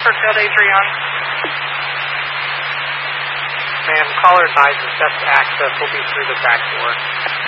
Kirkfield Adrian. Ma'am, caller's eyes' best access will be through the back door.